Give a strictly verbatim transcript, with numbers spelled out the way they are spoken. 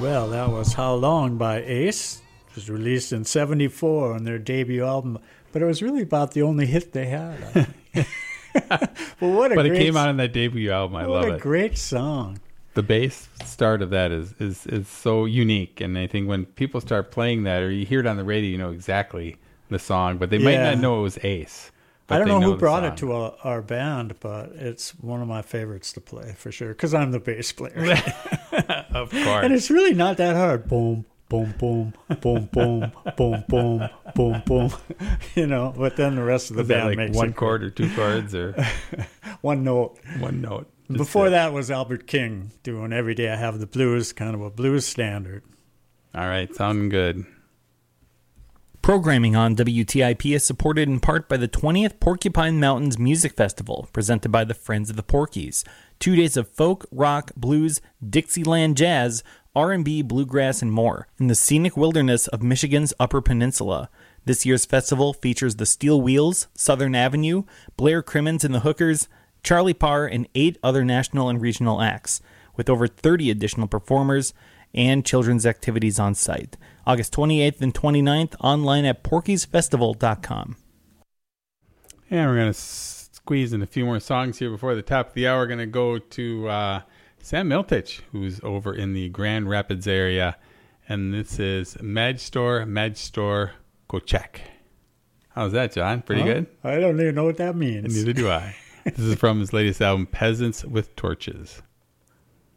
Well, that was How Long by Ace. It was released in seventy-four on their debut album, but it was really about the only hit they had. well, what a but great, it came out on that debut album. I love it. What a great song. The bass start of that is, is, is so unique, and I think when people start playing that or you hear it on the radio, you know exactly the song, but they might Yeah. not know it was Ace. I don't know, know who brought song. it to our, our band, but it's one of my favorites to play for sure because I'm the bass player. Of course. And it's really not that hard. Boom, boom, boom, boom, boom, boom, boom, boom, boom. You know, but then the rest of the Was that band like makes one it chord or two chords or one note. one note. Just Before it. that was Albert King doing Every Day I Have the Blues, kind of a blues standard. All right, sounding good. Programming on W T I P is supported in part by the twentieth Porcupine Mountains Music Festival, presented by the Friends of the Porkies. Two days of folk, rock, blues, Dixieland jazz, R and B, bluegrass, and more in the scenic wilderness of Michigan's Upper Peninsula. This year's festival features the Steel Wheels, Southern Avenue, Blair Crimmins and the Hookers, Charlie Parr, and eight other national and regional acts, with over thirty additional performers and children's activities on site. August twenty-eighth and twenty-ninth, online at porkies festival dot com. And we're going to s- squeeze in a few more songs here before the top of the hour. We're going to go to uh, Sam Miltich, who's over in the Grand Rapids area. And this is Madge Store, Madge Store, go check. How's that, John? Pretty Huh? good? I don't even know what that means. Neither do I. This is from his latest album, Peasants with Torches.